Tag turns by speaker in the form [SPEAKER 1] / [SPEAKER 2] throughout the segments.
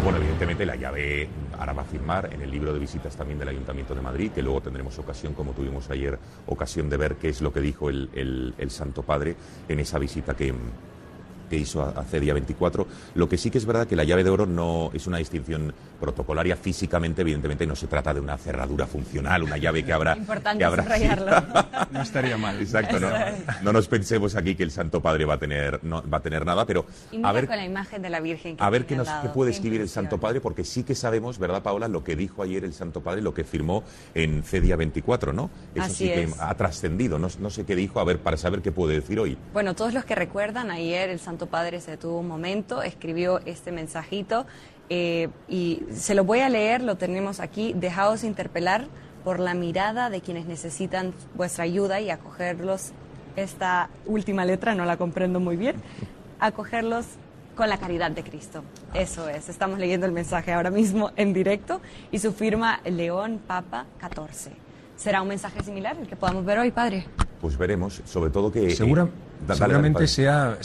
[SPEAKER 1] Bueno, evidentemente la llave ahora va a firmar en el libro de visitas también del Ayuntamiento de Madrid, que luego tendremos ocasión, como tuvimos ayer, ocasión de ver qué es lo que dijo el Santo Padre en esa visita que hizo hace día 24. Lo que sí que es verdad que la llave de oro no es una distinción protocolaria. Físicamente, evidentemente, no se trata de una cerradura funcional, una llave que habrá...
[SPEAKER 2] Importante subrayarlo.
[SPEAKER 3] No estaría mal.
[SPEAKER 1] Exacto, no nos pensemos aquí que el Santo Padre va a tener nada, pero...
[SPEAKER 2] Y mira, a ver, con la imagen de la Virgen que
[SPEAKER 1] a ver qué puede escribir el Santo Padre, porque sí que sabemos, ¿verdad, Paola?, lo que dijo ayer el Santo Padre, lo que firmó en día 24, ¿no? Eso
[SPEAKER 2] Así
[SPEAKER 1] sí que
[SPEAKER 2] es.
[SPEAKER 1] ha trascendido, no sé qué dijo, a ver, para saber qué puede decir hoy.
[SPEAKER 2] Bueno, todos los que recuerdan, ayer el Santo Padre se detuvo un momento, escribió este mensajito y se lo voy a leer, lo tenemos aquí. Dejaos interpelar por la mirada de quienes necesitan vuestra ayuda y acogerlos, esta última letra no la comprendo muy bien, acogerlos con la caridad de Cristo. Eso es, estamos leyendo el mensaje ahora mismo en directo y su firma León Papa XIV. ¿Será un mensaje similar el que podamos ver hoy, padre?
[SPEAKER 1] Pues veremos, sobre todo que...
[SPEAKER 3] seguramente sea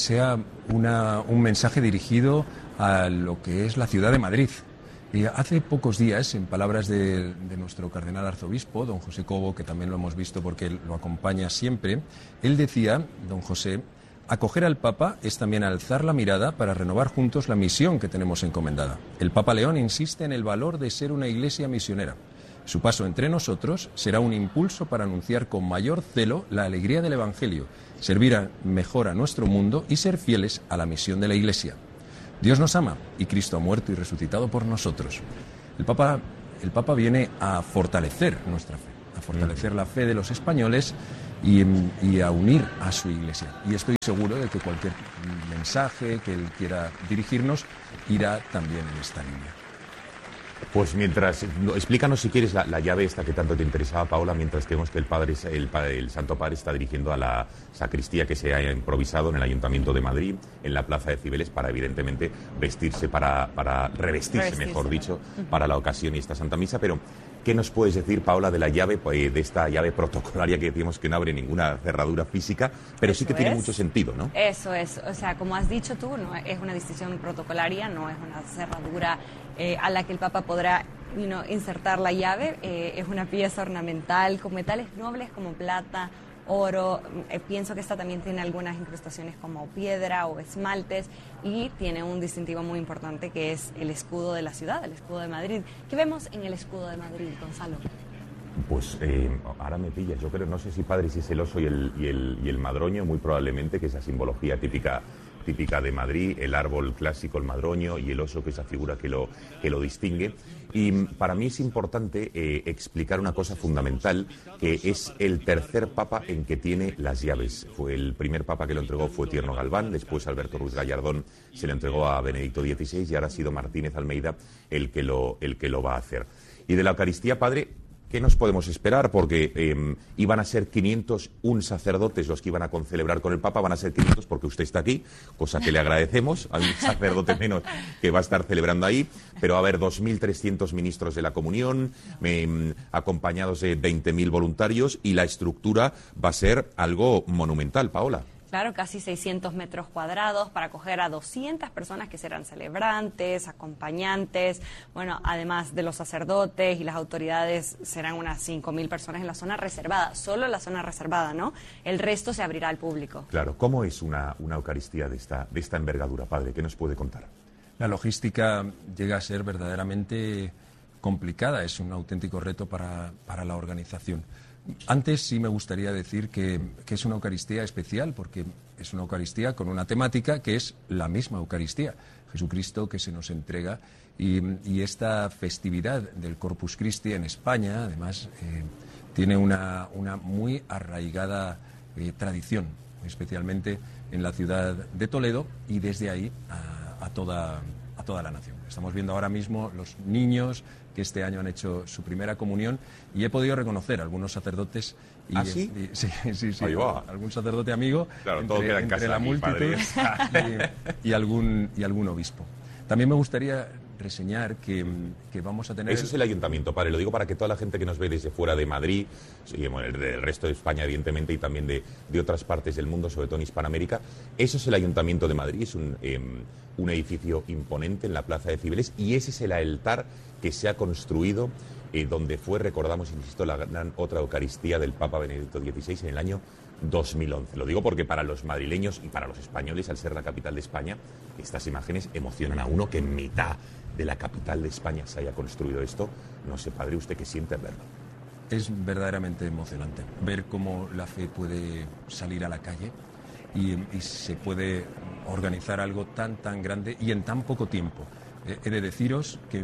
[SPEAKER 3] un mensaje dirigido a lo que es la ciudad de Madrid. Hace pocos días, en palabras de nuestro cardenal arzobispo, don José Cobo, que también lo hemos visto porque él lo acompaña siempre, él decía, don José, acoger al Papa es también alzar la mirada para renovar juntos la misión que tenemos encomendada. El Papa León insiste en el valor de ser una iglesia misionera. Su paso entre nosotros será un impulso para anunciar con mayor celo la alegría del Evangelio, servir mejor a nuestro mundo y ser fieles a la misión de la Iglesia. Dios nos ama y Cristo ha muerto y resucitado por nosotros. El Papa viene a fortalecer nuestra fe, a fortalecer la fe de los españoles y a unir a su Iglesia. Y estoy seguro de que cualquier mensaje que él quiera dirigirnos irá también en esta línea.
[SPEAKER 1] Pues explícanos si quieres la llave esta que tanto te interesaba, Paola, mientras que vemos que el Santo Padre está dirigiendo a la sacristía que se ha improvisado en el Ayuntamiento de Madrid, en la Plaza de Cibeles, para evidentemente revestirse, mejor dicho, para la ocasión y esta Santa Misa. Pero, ¿qué nos puedes decir, Paola, de la llave, de esta llave protocolaria que decimos que no abre ninguna cerradura física, pero sí que tiene mucho sentido, ¿no?
[SPEAKER 2] Eso es, o sea, como has dicho tú, no es una distinción protocolaria, no es una cerradura a la que el Papa podrá insertar la llave. Es una pieza ornamental con metales nobles como plata, oro. Pienso que esta también tiene algunas incrustaciones como piedra o esmaltes y tiene un distintivo muy importante que es el escudo de la ciudad, el escudo de Madrid. ¿Qué vemos en el escudo de Madrid, Gonzalo?
[SPEAKER 1] Pues ahora me pillas, yo creo, no sé si, padre, si es el oso y el madroño, muy probablemente, que es la simbología típica de Madrid, el árbol clásico, el madroño, y el oso, que es esa figura que lo distingue. Y para mí es importante explicar una cosa fundamental, que es el tercer papa en que tiene las llaves. El primer papa que lo entregó fue Tierno Galván, después Alberto Ruiz Gallardón se lo entregó a Benedicto XVI y ahora ha sido Martínez Almeida el que lo va a hacer. Y de la Eucaristía, padre, ¿qué nos podemos esperar? Porque iban a ser 501 sacerdotes los que iban a concelebrar con el Papa, van a ser 500 porque usted está aquí, cosa que le agradecemos, hay un sacerdote menos que va a estar celebrando ahí, pero va a haber 2.300 ministros de la comunión, acompañados de 20.000 voluntarios, y la estructura va a ser algo monumental, Paola.
[SPEAKER 2] Claro, casi 600 metros cuadrados para acoger a 200 personas que serán celebrantes, acompañantes. Bueno, además de los sacerdotes y las autoridades, serán unas 5.000 personas en la zona reservada, solo la zona reservada, ¿no? El resto se abrirá al público.
[SPEAKER 1] Claro, ¿cómo es una Eucaristía de esta envergadura, padre? ¿Qué nos puede contar?
[SPEAKER 3] La logística llega a ser verdaderamente complicada, es un auténtico reto para la organización. Antes sí me gustaría decir que es una Eucaristía especial, porque es una Eucaristía con una temática que es la misma Eucaristía, Jesucristo que se nos entrega, y esta festividad del Corpus Christi en España, además, tiene una muy arraigada tradición, especialmente en la ciudad de Toledo, y desde ahí a toda la nación. Estamos viendo ahora mismo los niños que este año han hecho su primera comunión, y he podido reconocer a algunos sacerdotes.
[SPEAKER 1] ¿Ah, sí?
[SPEAKER 3] Sí.
[SPEAKER 1] Ahí va.
[SPEAKER 3] Algún sacerdote amigo,
[SPEAKER 1] claro, todo queda en casa
[SPEAKER 3] entre la multitud y algún obispo. También me gustaría reseñar que vamos a tener...
[SPEAKER 1] Eso es el ayuntamiento, padre. Lo digo para que toda la gente que nos ve desde fuera de Madrid, del resto de España, evidentemente, y también de otras partes del mundo, sobre todo en Hispanoamérica, eso es el ayuntamiento de Madrid. Es un edificio imponente en la Plaza de Cibeles, y ese es el altar que se ha construido donde fue, recordamos, insisto, la gran otra Eucaristía del Papa Benedicto XVI en el año 2011. Lo digo porque para los madrileños y para los españoles, al ser la capital de España, estas imágenes emocionan a uno, que en mitad de la capital de España se haya construido esto. No sé, padre, usted qué siente al verlo.
[SPEAKER 3] Es verdaderamente emocionante ver cómo la fe puede salir a la calle y se puede organizar algo tan grande y en tan poco tiempo. He de deciros que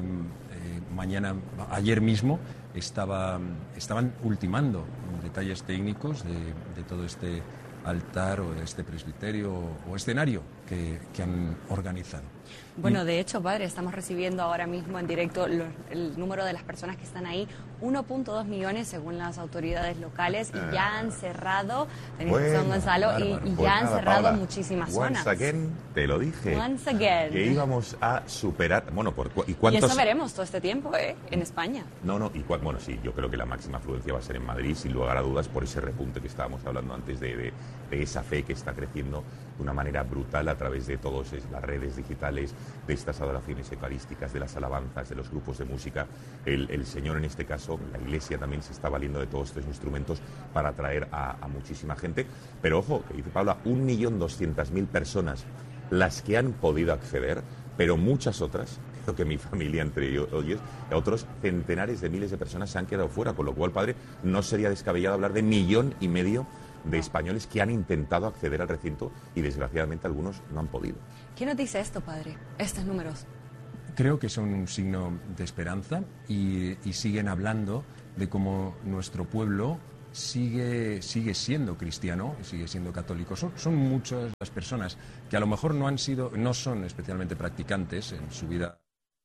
[SPEAKER 3] ayer mismo estaban ultimando detalles técnicos de todo este altar o este presbiterio o escenario que han organizado.
[SPEAKER 2] Bueno, de hecho, padre, estamos recibiendo ahora mismo en directo el número de las personas que están ahí, 1.2 millones según las autoridades locales, y ya han cerrado, San Gonzalo, y ya han cerrado Paula, muchísimas zonas.
[SPEAKER 1] Once again, te lo dije.
[SPEAKER 2] Once again.
[SPEAKER 1] Que íbamos a superar,
[SPEAKER 2] ¿y eso veremos todo este tiempo, en España?
[SPEAKER 1] Bueno, sí, yo creo que la máxima afluencia va a ser en Madrid, sin lugar a dudas, por ese repunte que estábamos hablando antes de esa fe que está creciendo de una manera brutal a través de todas las redes digitales, de estas adoraciones eucarísticas, de las alabanzas, de los grupos de música. El Señor, en este caso, la Iglesia también se está valiendo de todos estos instrumentos para atraer a muchísima gente. Pero ojo, que dice Paula, 1.200.000 personas las que han podido acceder, pero muchas otras, creo que mi familia entre ellos, otros centenares de miles de personas se han quedado fuera, con lo cual, padre, no sería descabellado hablar de 1,5 millones de españoles que han intentado acceder al recinto y desgraciadamente algunos no han podido.
[SPEAKER 2] ¿Qué nos dice esto, padre, estos números?
[SPEAKER 3] Creo que son un signo de esperanza y siguen hablando de cómo nuestro pueblo sigue siendo cristiano y sigue siendo católico. Son muchas las personas que a lo mejor no son especialmente practicantes en su vida.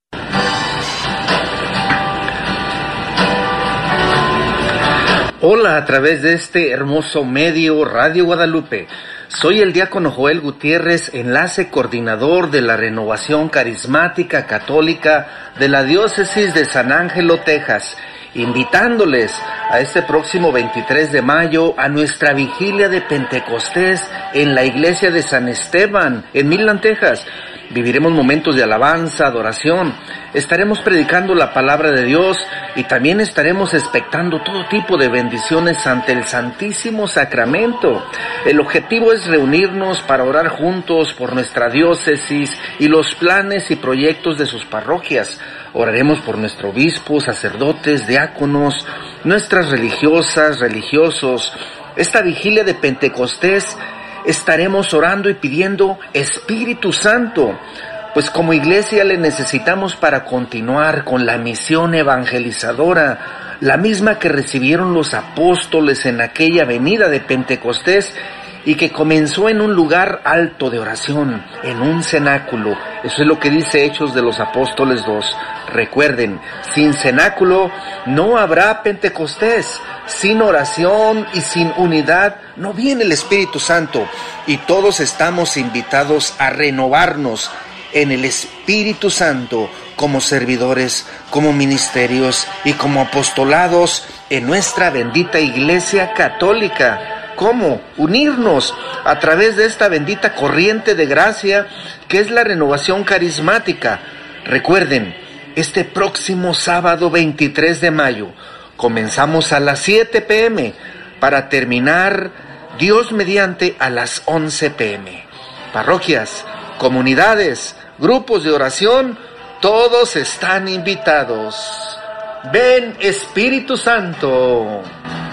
[SPEAKER 4] Hola, a través de este hermoso medio Radio Guadalupe. Soy el diácono Joel Gutiérrez, enlace coordinador de la Renovación Carismática Católica de la Diócesis de San Ángelo, Texas, invitándoles a este próximo 23 de mayo a nuestra vigilia de Pentecostés en la iglesia de San Esteban, en Midland, Texas. Viviremos momentos de alabanza, adoración, estaremos predicando la palabra de Dios y también estaremos expectando todo tipo de bendiciones ante el Santísimo Sacramento. El objetivo es reunirnos para orar juntos por nuestra diócesis y los planes y proyectos de sus parroquias. Oraremos por nuestro obispo, sacerdotes, diáconos, nuestras religiosas, religiosos. Esta vigilia de Pentecostés estaremos orando y pidiendo Espíritu Santo, pues como iglesia le necesitamos para continuar con la misión evangelizadora, la misma que recibieron los apóstoles en aquella venida de Pentecostés y que comenzó en un lugar alto de oración, en un cenáculo. Eso es lo que dice Hechos de los Apóstoles 2. Recuerden, sin cenáculo no habrá Pentecostés. Sin oración y sin unidad no viene el Espíritu Santo, y todos estamos invitados a renovarnos en el Espíritu Santo como servidores, como ministerios y como apostolados en nuestra bendita Iglesia Católica. ¿Cómo? Unirnos a través de esta bendita corriente de gracia que es la renovación carismática. Recuerden, este próximo sábado 23 de mayo, comenzamos a las 7 p.m. para terminar, Dios mediante, a las 11 p.m. Parroquias, comunidades, grupos de oración, todos están invitados. Ven, Espíritu Santo.